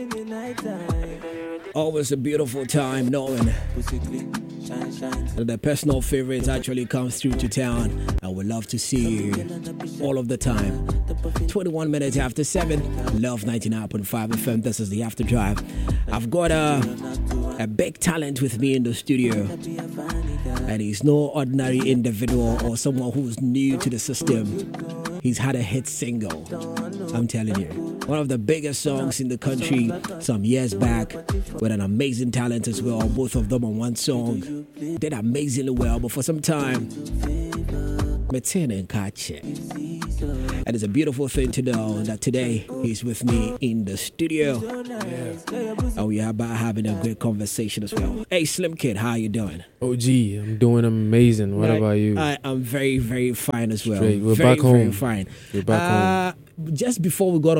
Always a beautiful time knowing that the personal favorites actually comes through to town. I would love to see you all of the time. 21 minutes after 7, Love 99.5 FM. This is the After Drive. I've got a big talent with me in the studio, and he's no ordinary individual or someone who's new to the system. He's had a hit single, I'm telling you. One of the biggest songs in the country some years back, with an amazing talent as well. Both of them on one song did amazingly well, but for some time, Metin and Kache. And it's a beautiful thing to know that today he's with me in the studio. And we are about having a great conversation as well. Hey, Slim Kid, how you doing? OG, I'm doing amazing. What about you? I'm very, very fine as well. Straight. We're very, back home. Very fine. We're back home. Just before we got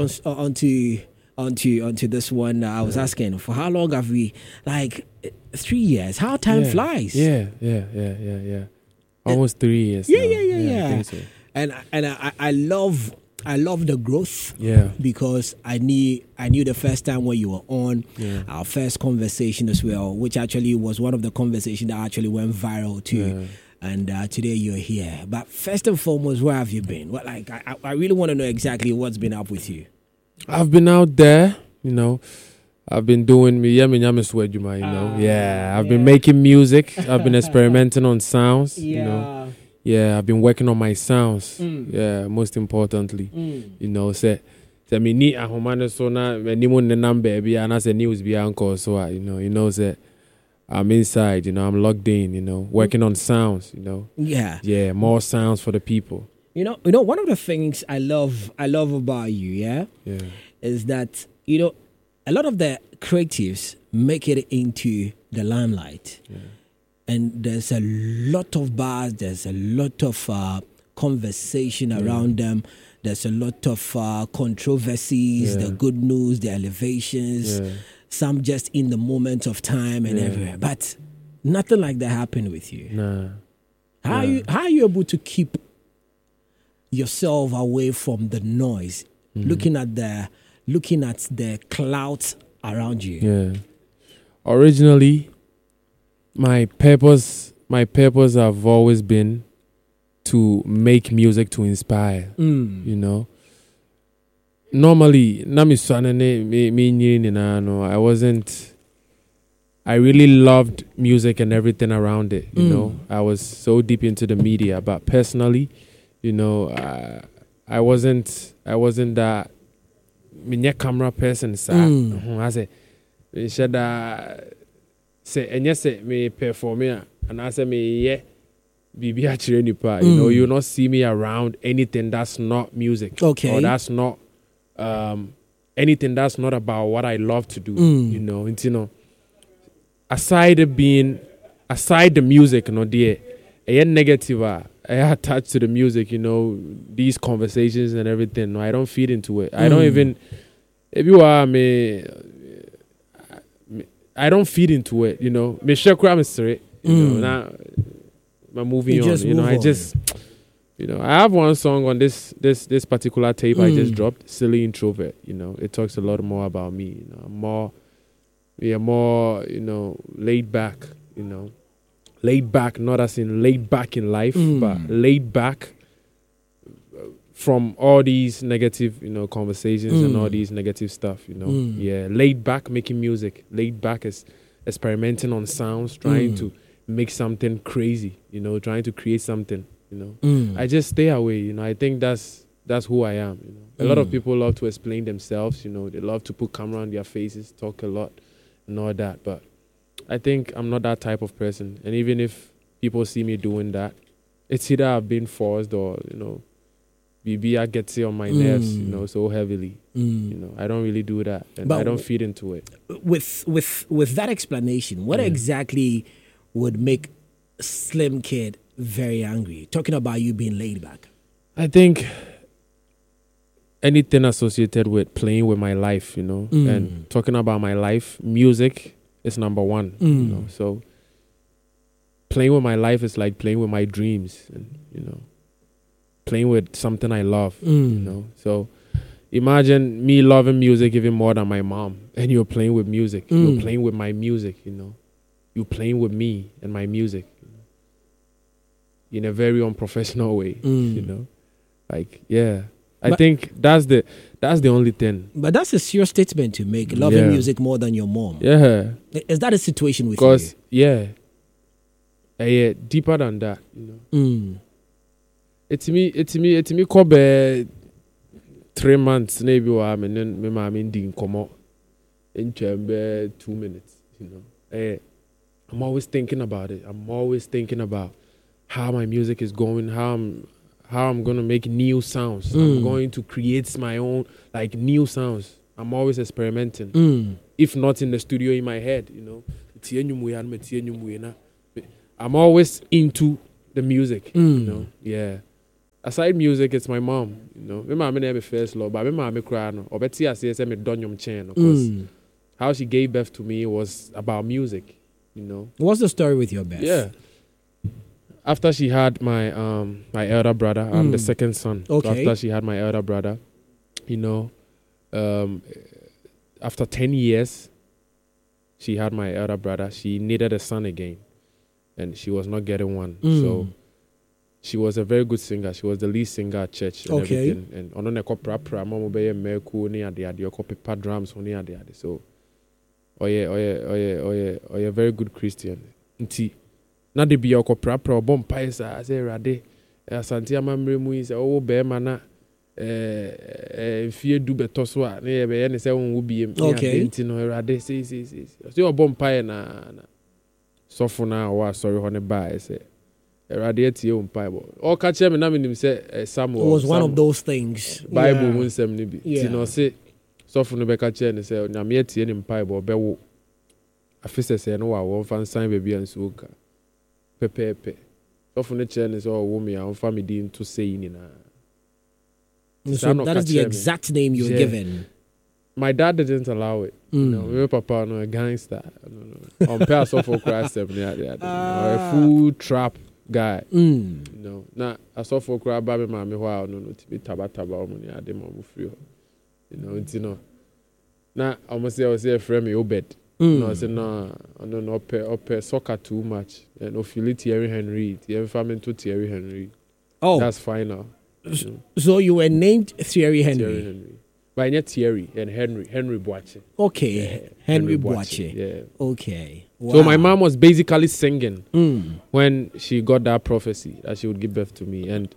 onto this one, I was asking, for how long have we, like 3 years? How time flies. Yeah. Almost 3 years. Yeah. I think so. And I love the growth. Yeah. Because I knew the first time when you were on our first conversation as well, which actually was one of the conversations that actually went viral too. Yeah. And today you're here. But first and foremost, where have you been? What, like, I really want to know exactly what's been up with you. I've been out there, I've been doing me, I've been making music. I've been experimenting on sounds, Yeah, I've been working on my sounds. Yeah, most importantly. Say me need a homane so na me mo ne number be and as a news be anchor so say I'm inside, I'm locked in, working on sounds, Yeah, more sounds for the people. One of the things I love about you, is that, a lot of the creatives make it into the limelight. Yeah. And there's a lot of bars, there's a lot of conversation around them. There's a lot of controversies, the good news, the elevations, some just in the moment of time and everywhere. But nothing like that happened with you. Nah. How are you able to keep yourself away from the noise, looking at the clouds around you? Yeah. Originally, my purpose have always been to make music to inspire. Normally, I really loved music and everything around it. I was so deep into the media, but personally, I wasn't that camera person. I said, me perform and I said me Bibi actually nipa. You not see me around anything that's not music. Okay. Or that's not anything that's not about what I love to do. Aside the music, a negative I attached to the music, these conversations and everything. I don't feed into it. I don't even, if you are me, I don't feed into it, Me share mystery, now I'm moving on. I have one song on this particular tape I just dropped, Silly Introvert. It talks a lot more about me. I'm more, laid back. Laid back, not as in laid back in life, but laid back from all these negative, conversations and all these negative stuff. Yeah, laid back making music. Laid back is experimenting on sounds, trying to make something crazy. Trying to create something. I just stay away. I think that's who I am. A lot of people love to explain themselves. They love to put camera on their faces, talk a lot, and all that. But I think I'm not that type of person. And even if people see me doing that, it's either I've been forced or BB gets it on my nerves, so heavily. I don't really do that, and but I don't feed into it. With that explanation, what exactly would make Slim Kid very angry? Talking about you being laid back. I think anything associated with playing with my life, and talking about my life, music is number one. So playing with my life is like playing with my dreams, and playing with something I love. So imagine me loving music even more than my mom. and you're playing with music. You're playing with my music, you know. You're playing with me and my music, you know, in a very unprofessional way, you know. Like, yeah. I think that's the only thing. But that's a serious statement to make, loving music more than your mom. Yeah. Is that a situation with you? Because, yeah, deeper than that, you know. It's me kobe 3 months maybe wa me mama ndin komo in 2 minutes, you know. I'm always thinking about it. I'm always thinking about how my music is going, how I'm going to make new sounds. I'm going to create my own like new sounds. I'm always experimenting. If not in the studio, in my head, you know. I'm always into the music, you know. Yeah. Aside music, it's my mom, you know. My mom never first love, but my mom cry no. Obeti I say me donyom chain, because how she gave birth to me was about music, you know. What's the story with your birth? Yeah. After she had my my elder brother, I'm the second son. Okay. So after she had my elder brother, you know, after 10 years, she had my elder brother. She needed a son again, and she was not getting one. So she was a very good singer. She was the lead singer at church and everything. And on the pra mama be meku ni ade paper drums ni ade. So oh yeah, very good Christian. Nti na de bia pra obom paisa say rade asante amamre mu yi say o be ma na fie du beto so a na ye be ne say won wo biem nti no rade say so obom pae na sofo na wa sorry ho ne ba say rade tie on Bible o ka che me na menim say Samuel was one of those things. Bible mun sem ni bi ti no say sofo no be ka che ne say na me tie ni Bible be wo afise say no wa won fan sign be bia nso ka pepepe sofo no che ne say o wo me a family di into say ni na. So that is the exact name you were given. My dad didn't allow it. You know, my papa no a gangster. On pass off for Christ, a full trap guy. You know, now I saw for crab baby mommy wow no to be taba money I did mom free. You know. Now I must say I was a friend me Obed. No, I said no up soccer too much. And no feel it Thierry Henry. The family to Thierry Henry. Oh, that's final. So you were named Thierry Henry. Thierry Henry. But not Thierry and Henry Boache. Okay, yeah, Henry Boache. Yeah. Okay. Wow. So my mom was basically singing when she got that prophecy that she would give birth to me. And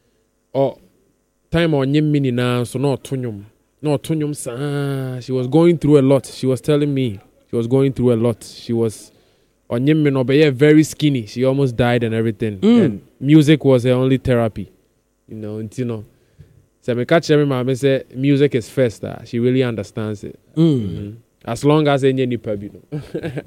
time on mini now, so no tunyum. She was going through a lot. She was telling me she was going through a lot. She was on very skinny. She almost died and everything. And music was her only therapy. You know. So me catch me mama say music is first. She really understands it. As long as any nipa, you know.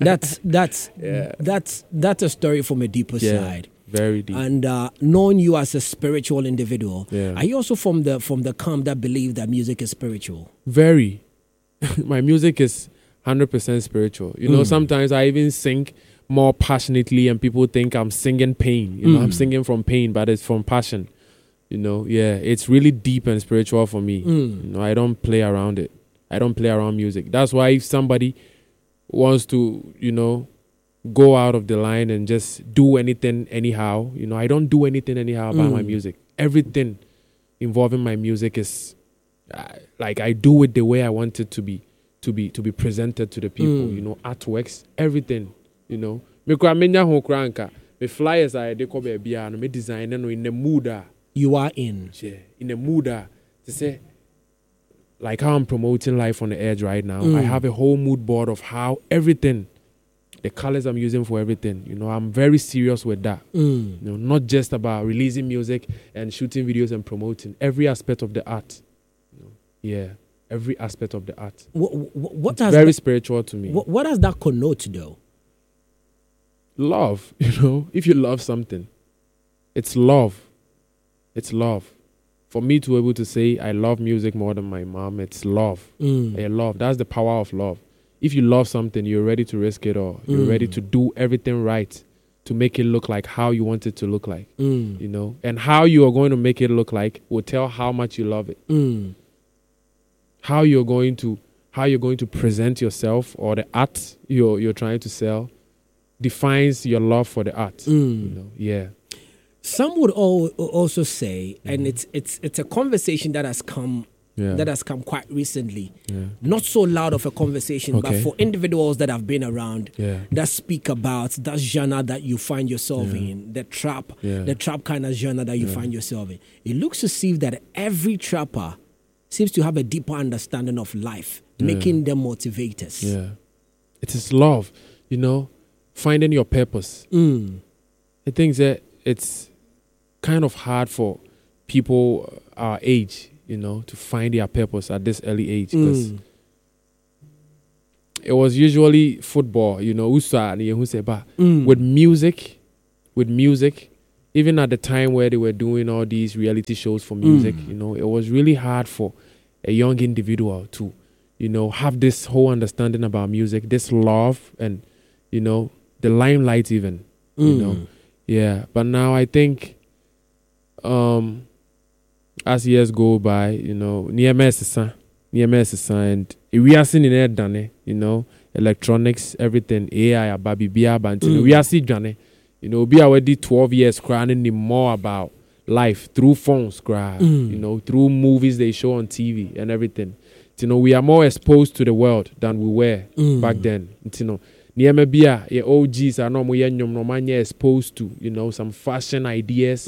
That's a story from a deeper side. Very deep. And knowing you as a spiritual individual, yeah. Are you also from the camp that believe that music is spiritual? Very. My music is 100% spiritual. You know, sometimes I even sing more passionately, and people think I'm singing pain. You know, I'm singing from pain, but it's from passion. You know, yeah, it's really deep and spiritual for me. You know, I don't play around it. I don't play around music. That's why if somebody wants to, you know, go out of the line and just do anything anyhow, you know, I don't do anything anyhow about my music. Everything involving my music is like I do it the way I want it to be presented to the people. You know, artworks, everything. You know, me flyers I me design in the mood. You are in a mood to say, like how I'm promoting Life on the Edge right now. I have a whole mood board of how everything, the colors I'm using for everything. You know, I'm very serious with that. You know, not just about releasing music and shooting videos and promoting every aspect of the art. You know, yeah, every aspect of the art. What it's very spiritual to me. What does that connote, though? Love. You know, if you love something, it's love. It's love. For me to be able to say I love music more than my mom, it's love. Love. That's the power of love. If you love something, you're ready to risk it all. You're ready to do everything right to make it look like how you want it to look like. You know? And how you are going to make it look like will tell how much you love it. How how you're going to present yourself or the art you're trying to sell defines your love for the art. Yeah. Some would also say, and it's a conversation that has come quite recently. Not so loud of a conversation, but for individuals that have been around, that speak about that genre that you find yourself in, the trap kind of genre that you find yourself in. It looks to see that every trapper seems to have a deeper understanding of life, making them motivators. Yeah. It is love, finding your purpose. I think that it's kind of hard for people our age, to find their purpose at this early age, because it was usually football, with music, even at the time where they were doing all these reality shows for music, it was really hard for a young individual to, have this whole understanding about music, this love, and, the limelight even, Yeah. But now I think, as years go by, and we are seeing it done, electronics, everything, AI, baby, we are seeing done. Be already 12 years crying more about life through phones, through movies they show on TV and everything. We are more exposed to the world than we were back then. Your OGs are no exposed to, some fashion ideas,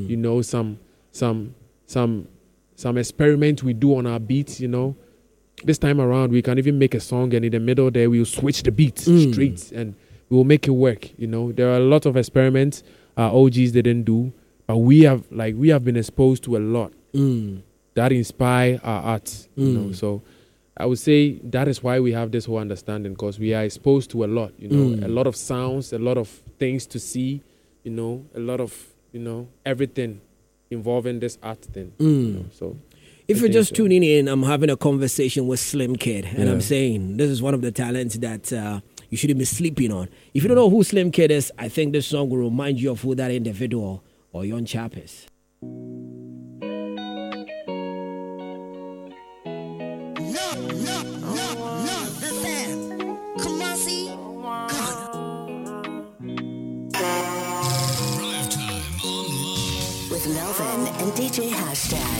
some experiment we do on our beats, This time around, we can even make a song, and in the middle there, we'll switch the beats straight, and we'll make it work. There are a lot of experiments our OGs didn't do, but we have been exposed to a lot that inspire our art. So I would say that is why we have this whole understanding, because we are exposed to a lot. A lot of sounds, a lot of things to see. A lot of everything involving this art thing. So. If you're just tuning in, I'm having a conversation with Slim Kid, and I'm saying this is one of the talents that you shouldn't be sleeping on. If you don't know who Slim Kid is, I think this song will remind you of who that individual or young chap is. Come on, see? With Melvin and DJ Hashtag.